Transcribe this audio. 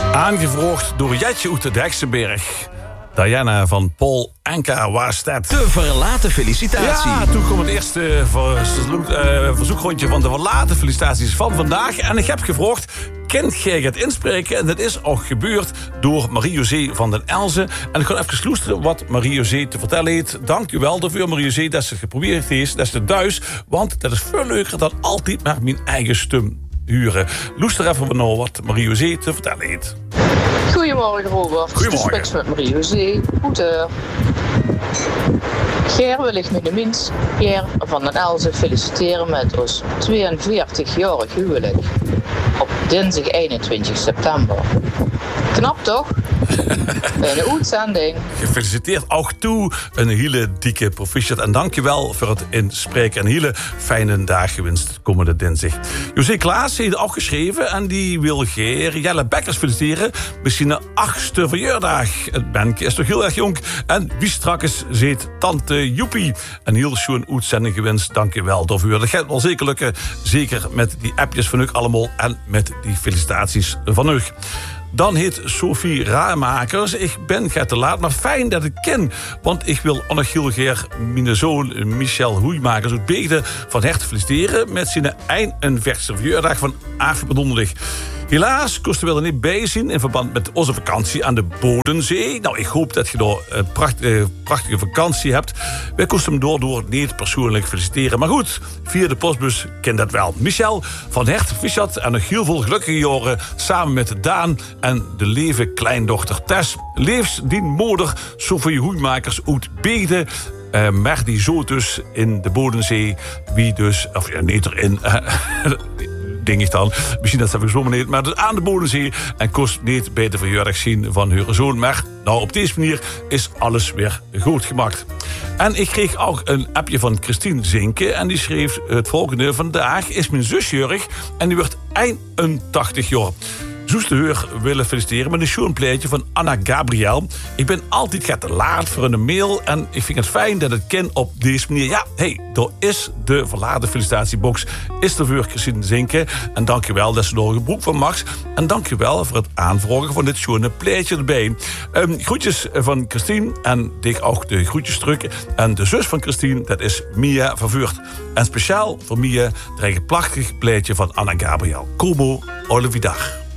Aangevraagd door Jetje uit de Deksenberg. Diana van Paul Anka was dat. De verlaten felicitatie. Ja, toen kwam het eerste verzoekrondje van de verlaten felicitaties van vandaag. En ik heb gevraagd, kent jij het inspreken? En dat is ook gebeurd door Marie-José van den Elzen. En ik ga even luisteren wat Marie-José te vertellen heeft. Dank u wel daarvoor, Marie-José, dat ze het geprobeerd heeft. Dat is de thuis, want dat is veel leuker dan altijd naar mijn eigen stem huren. Luister even naar wat Marie-José te vertellen heeft. Goedemorgen, Robert. Goedemorgen. Gespreks met Marie-José. Ger wil ik nu de minst Pierre van den Elzen feliciteren met ons 42-jarig huwelijk. Op dinsdag 21 september. Knap toch? Een uitzending. Gefeliciteerd ook toe. Een hele dikke proficiat. En dankjewel voor het inspreken. Een hele fijne dag gewenst komende dinsdag. José Klaas heeft ook geschreven. En die wil Jelle Bekkers feliciteren. Misschien een 8e verjaardag. Het bandje is toch heel erg jong. En wie straks zit tante Joepie. Een heel schoon uitzending gewenst. Dankjewel daarvoor. Dat gaat wel zeker lukken. Zeker met die appjes van u allemaal. En met die felicitaties van u. Dan heet Sophie Raarmakers. Ik ben te laat, maar fijn dat ik ken. Want ik wil Anne Gilgeer, mijn zoon Michel Hoeimakers uit Beegde van harte feliciteren met zijn 41e verjaardag van donderdag. Helaas kost er wel niet bij zijn in verband met onze vakantie aan de Bodensee. Nou, ik hoop dat je daar een prachtige vakantie hebt. Wij kosten hem door niet persoonlijk feliciteren. Maar goed, via de postbus ken dat wel. Michel van Hert Fischat en nog heel veel gelukkige jaren samen met Daan en de lieve kleindochter Tess. Leefs die moeder Sophie Hoeimakers uit Beegde. Maar die zo dus in de Bodensee, wie dus, of ja, niet erin, denk ik dan. Misschien dat heb ik zo meneer, maar dus aan de Bodensee en kost niet bij de verjaardag zien van hun zoon. Maar nou, op deze manier is alles weer goed gemaakt. En ik kreeg ook een appje van Christine Zinke en die schreef het volgende. Vandaag is mijn zus jarig en die wordt 81 jaar. Zoest de Heur willen feliciteren met een schoon plaatje van Anna Gabriel. Ik ben altijd te laat voor een mail en ik vind het fijn dat het ken op deze manier. Ja, daar is de verlaten felicitatiebox. Is er voor Christine Zinke. En dankjewel dat ze er een broek van Max. En dankjewel voor het aanvragen van dit schone plaatje erbij. Groetjes van Christine en dik ook de groetjes terug. En de zus van Christine, dat is Mia van Vuurt. En speciaal voor Mia draag ik een prachtig plaatje van Anna Gabriel. Como Olividag.